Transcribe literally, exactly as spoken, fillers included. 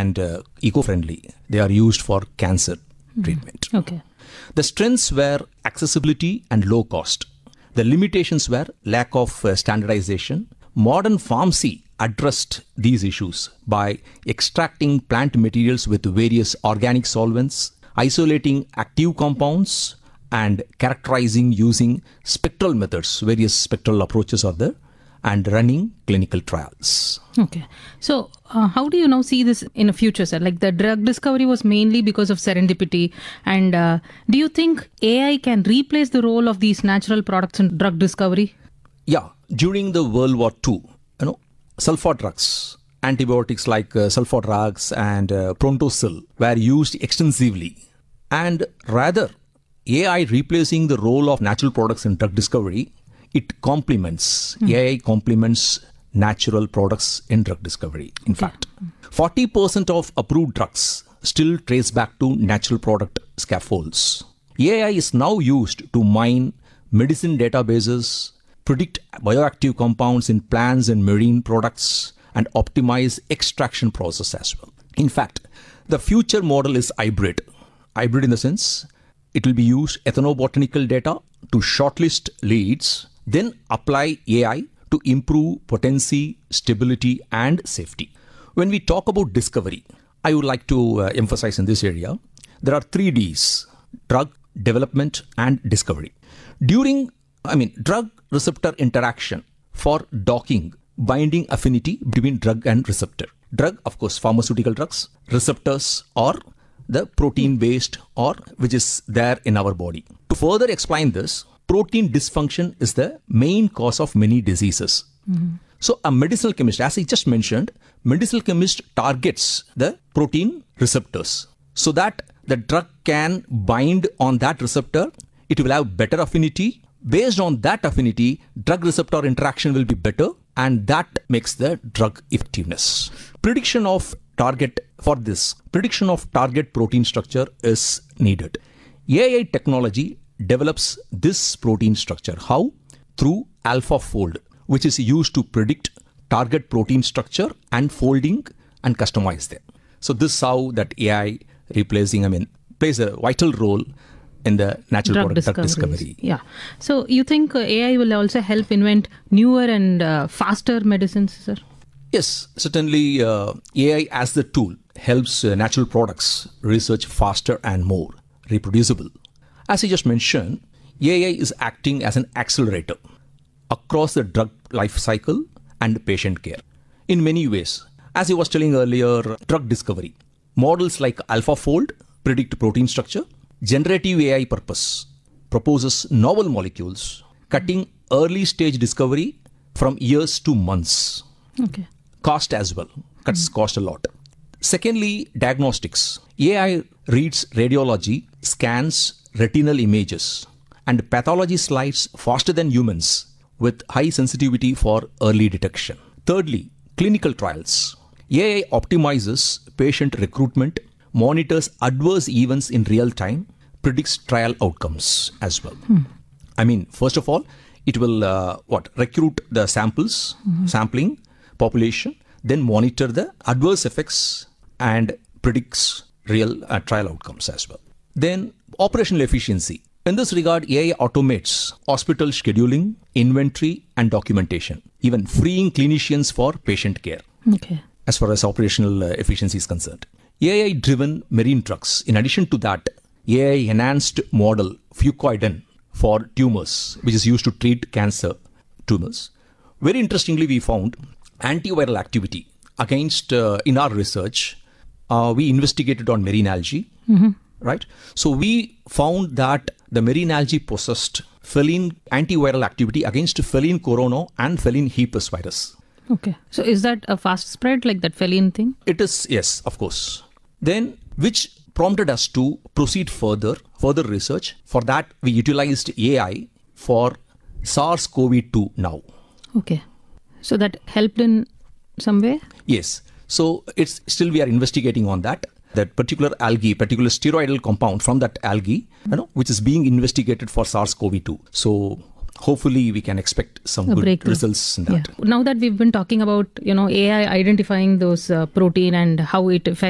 and uh, eco-friendly. They are used for cancer mm. treatment. Okay. The strengths were accessibility and low cost. The limitations were lack of uh, standardization. Modern pharmacy addressed these issues by extracting plant materials with various organic solvents, isolating active compounds, and characterizing using spectral methods. Various spectral approaches are there, and running clinical trials. Okay. So uh, how do you now see this in the future, sir? Like the drug discovery was mainly because of serendipity. And uh, do you think A I can replace the role of these natural products in drug discovery? Yeah. During the World War Two, you know, sulfur drugs, antibiotics like uh, sulfur drugs and uh, Prontosil were used extensively. And rather, A I replacing the role of natural products in drug discovery, it complements, mm. A I complements natural products in drug discovery. In okay. fact, forty percent of approved drugs still trace back to natural product scaffolds. A I is now used to mine medicine databases, predict bioactive compounds in plants and marine products, and optimize extraction process as well. In fact, the future model is hybrid. Hybrid in the sense, it will be used ethnobotanical data to shortlist leads, then apply A I to improve potency, stability, and safety. When we talk about discovery, I would like to uh, emphasize in this area, there are three Ds: drug, development, and discovery. During, I mean, drug receptor interaction for docking, binding affinity between drug and receptor. Drug, of course, pharmaceutical drugs, receptors or the protein based or which is there in our body. To further explain this, protein dysfunction is the main cause of many diseases. Mm-hmm. So a medicinal chemist, as I just mentioned, medicinal chemist targets the protein receptors so that the drug can bind on that receptor. It will have better affinity. Based on that affinity, drug receptor interaction will be better, and that makes the drug effectiveness. Prediction of target for this, prediction of target protein structure is needed. A I technology develops this protein structure. How? Through AlphaFold, which is used to predict target protein structure and folding and customize them. So this is how that A I replacing, I mean, plays a vital role in the natural product drug discovery. Yeah. So you think uh, A I will also help invent newer and uh, faster medicines, sir? Yes, certainly uh, A I as the tool helps uh, natural products research faster and more reproducible. As I just mentioned, A I is acting as an accelerator across the drug life cycle and patient care in many ways. As I was telling earlier, drug discovery. Models like AlphaFold predict protein structure. Generative A I purpose proposes novel molecules, cutting early stage discovery from years to months. Okay. Cost as well, cuts mm. cost a lot. Secondly, diagnostics. A I reads radiology, scans retinal images, and pathology slides faster than humans with high sensitivity for early detection. Thirdly, clinical trials. A I optimizes patient recruitment, monitors adverse events in real time, predicts trial outcomes as well. Hmm. I mean, first of all, it will uh, what recruit the samples, mm-hmm. sampling population, then monitor the adverse effects and predicts real uh, trial outcomes as well. Then operational efficiency. In this regard, A I automates hospital scheduling, inventory, and documentation, even freeing clinicians for patient care. Okay. As far as operational uh, efficiency is concerned. A I-driven marine drugs. In addition to that, A I-enhanced model fucoidan for tumors, which is used to treat cancer tumors. Very interestingly, we found antiviral activity against, uh, in our research, uh, we investigated on marine algae, mm-hmm. right? So we found that the marine algae possessed feline antiviral activity against feline corona and feline herpes virus. Okay. So is that a fast spread like that feline thing? It is, yes, of course. Then, which prompted us to proceed further, further research. For that, we utilized A I for SARS-C o V two now. Okay. So that helped in some way? Yes. So it's still we are investigating on that. That particular algae, particular steroidal compound from that algae, you know, which is being investigated for SARS-C o V two. So hopefully we can expect some a good breakthrough. results in that. Yeah. Now that we've been talking about, you know, A I identifying those uh, protein and how it affects